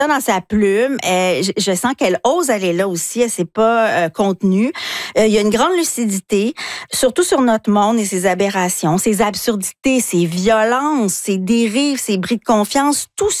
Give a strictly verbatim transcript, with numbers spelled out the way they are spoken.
dans sa plume. Euh, je, je sens qu'elle ose aller là aussi. Elle s'est pas euh, contenue. Euh, il y a une grande lucidité, surtout sur notre monde et ses aberrations, ses absurdités, ses violences, ses dérives, ses bris de confiance. Tout